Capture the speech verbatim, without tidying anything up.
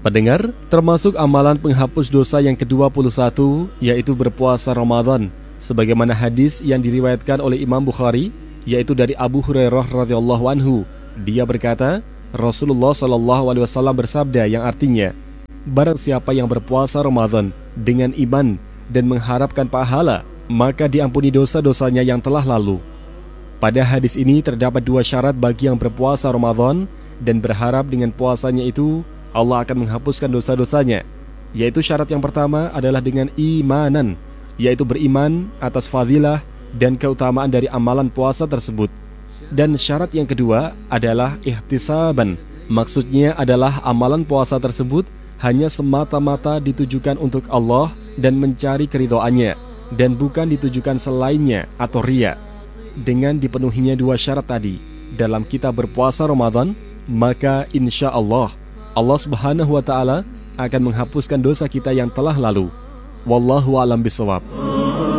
Pendengar, termasuk amalan penghapus dosa yang kedua puluh satu, yaitu berpuasa Ramadan, sebagaimana hadis yang diriwayatkan oleh Imam Bukhari, yaitu dari Abu Hurairah radhiyallahu anhu. Dia berkata, Rasulullah shallallahu alaihi wasallam bersabda yang artinya, barang siapa yang berpuasa Ramadan dengan iman dan mengharapkan pahala, maka diampuni dosa-dosanya yang telah lalu. Pada hadis ini terdapat dua syarat bagi yang berpuasa Ramadan dan berharap dengan puasanya itu Allah akan menghapuskan dosa-dosanya, yaitu syarat yang pertama adalah dengan imanan, yaitu beriman atas fadilah dan keutamaan dari amalan puasa tersebut. Dan syarat yang kedua adalah ihtisaban, maksudnya adalah amalan puasa tersebut hanya semata-mata ditujukan untuk Allah dan mencari keridhoannya, dan bukan ditujukan selainnya atau riya. Dengan dipenuhinya dua syarat tadi dalam kita berpuasa Ramadan, maka insya Allah Allah subhanahu wa ta'ala akan menghapuskan dosa kita yang telah lalu. Wallahu a'lam bishawab.